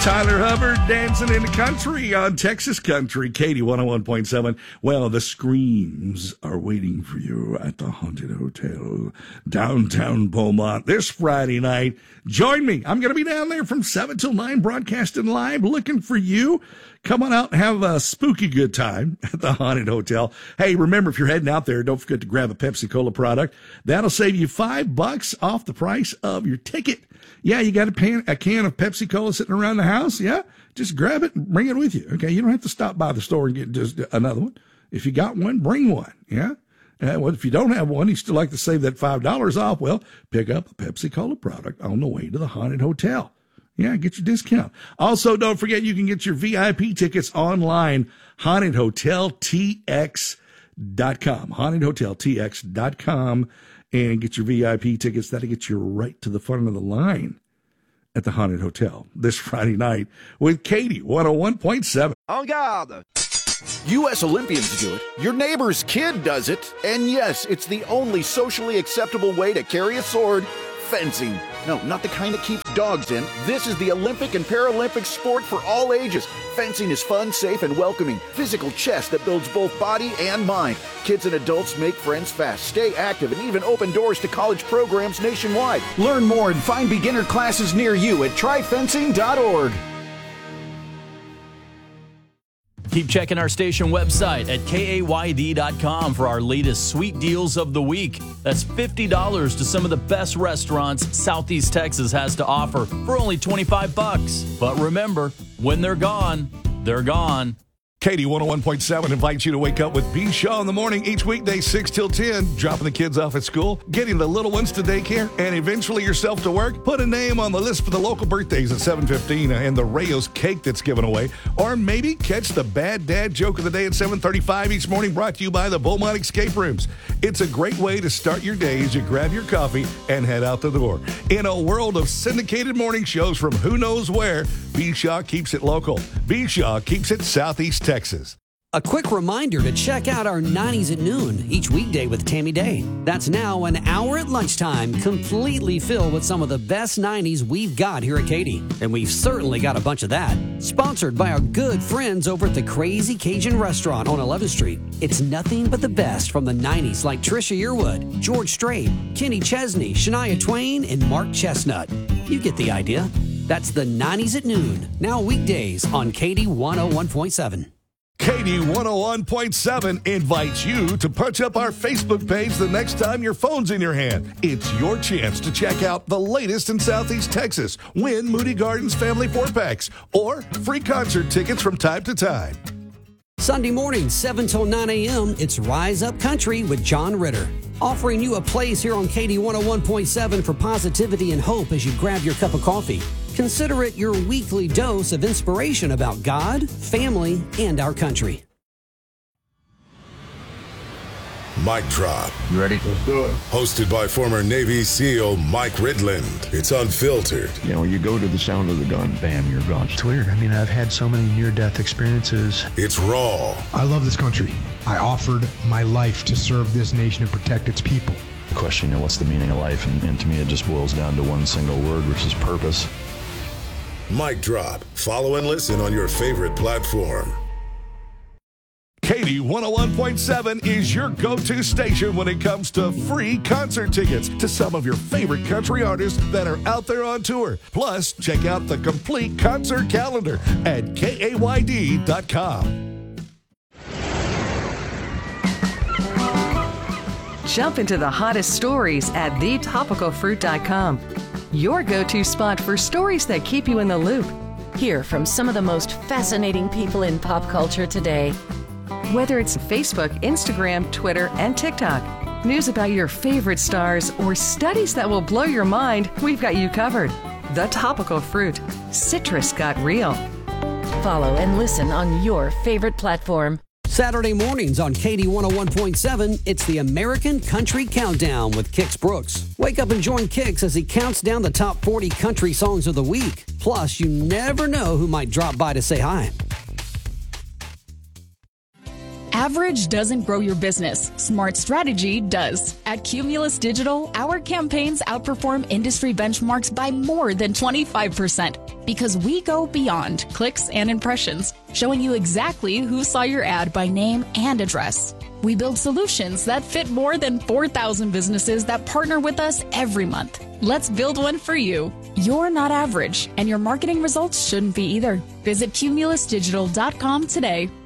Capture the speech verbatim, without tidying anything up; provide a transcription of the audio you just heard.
Tyler Hubbard dancing in the country on Texas Country, Katie one oh one point seven. Well, the screams are waiting for you at the Haunted Hotel, downtown Beaumont, this Friday night. Join me. I'm going to be down there from seven till nine, broadcasting live, looking for you. Come on out and have a spooky good time at the Haunted Hotel. Hey, remember, if you're heading out there, don't forget to grab a Pepsi-Cola product. That'll save you five bucks off the price of your ticket. Yeah, you got a, pan, a can of Pepsi-Cola sitting around the house? Yeah, just grab it and bring it with you. Okay, you don't have to stop by the store and get just another one. If you got one, bring one. Yeah. Uh, well, if you don't have one, you still like to save that five dollars off, well, pick up a Pepsi-Cola product on the way to the Haunted Hotel. Yeah, get your discount. Also, don't forget you can get your V I P tickets online, haunted hotel t x dot com, haunted hotel t x dot com, and get your V I P tickets. That'll get you right to the front of the line at the Haunted Hotel this Friday night with Katie one oh one point seven. En garde! U S Olympians do it, your neighbor's kid does it, and yes, it's the only socially acceptable way to carry a sword. Fencing. No, not the kind that keeps dogs in. This is the Olympic and Paralympic sport for all ages. Fencing is fun, safe, and welcoming. Physical chess that builds both body and mind. Kids and adults make friends fast, stay active, and even open doors to college programs nationwide. Learn more and find beginner classes near you at try fencing dot org. Keep checking our station website at K A Y D dot com for our latest sweet deals of the week. That's fifty dollars to some of the best restaurants Southeast Texas has to offer for only twenty-five bucks. But remember, when they're gone, they're gone. Katie one oh one point seven invites you to wake up with B. Shaw in the morning each weekday, six till ten, dropping the kids off at school, getting the little ones to daycare, and eventually yourself to work. Put a name on the list for the local birthdays at seven fifteen and the Rayos cake that's given away. Or maybe catch the bad dad joke of the day at seven thirty-five each morning, brought to you by the Beaumont Escape Rooms. It's a great way to start your day as you grab your coffee and head out the door. In a world of syndicated morning shows from who knows where, B. Shaw keeps it local. B. Shaw keeps it Southeast Texas. A quick reminder to check out our nineties at noon each weekday with Tammy Day. That's now an hour at lunchtime, completely filled with some of the best nineties we've got here at Katy. And we've certainly got a bunch of that. Sponsored by our good friends over at the Crazy Cajun Restaurant on eleventh street. It's nothing but the best from the nineties, like Trisha Yearwood, George Strait, Kenny Chesney, Shania Twain, and Mark Chestnut. You get the idea. That's the nineties at noon, now weekdays on Katy one oh one point seven. Katy one oh one point seven invites you to punch up our Facebook page the next time your phone's in your hand. It's your chance to check out the latest in Southeast Texas, win Moody Gardens Family four-packs, or free concert tickets from time to time. Sunday morning, seven till nine a.m., it's Rise Up Country with John Ritter. Offering you a place here on Katy one oh one point seven for positivity and hope as you grab your cup of coffee. Consider it your weekly dose of inspiration about God, family, and our country. Mic Drop. You ready? Let's do it. Hosted by former Navy SEAL Mike Ridland. It's unfiltered. You know, you go to the sound of the gun, bam, you're gone. It's weird. I mean, I've had so many near-death experiences. It's raw. I love this country. I offered my life to serve this nation and protect its people. The question, you know, what's the meaning of life? And, and to me, it just boils down to one single word, which is purpose. Mic Drop. Follow and listen on your favorite platform. Katy one oh one point seven is your go-to station when it comes to free concert tickets to some of your favorite country artists that are out there on tour. Plus, check out the complete concert calendar at K A Y D dot com. Jump into the hottest stories at the topical fruit dot com. Your go-to spot for stories that keep you in the loop. Hear from some of the most fascinating people in pop culture today. Whether it's Facebook, Instagram, Twitter, and TikTok, news about your favorite stars, or studies that will blow your mind, we've got you covered. The Topical Fruit. Citrus got real. Follow and listen on your favorite platform. Saturday mornings on Katy one oh one point seven, it's the American Country Countdown with Kix Brooks. Wake up and join Kix as he counts down the top forty country songs of the week. Plus, you never know who might drop by to say hi. Average doesn't grow your business. Smart strategy does. At Cumulus Digital, our campaigns outperform industry benchmarks by more than twenty-five percent. Because we go beyond clicks and impressions, showing you exactly who saw your ad by name and address. We build solutions that fit more than four thousand businesses that partner with us every month. Let's build one for you. You're not average, and your marketing results shouldn't be either. Visit Cumulus Digital dot com today.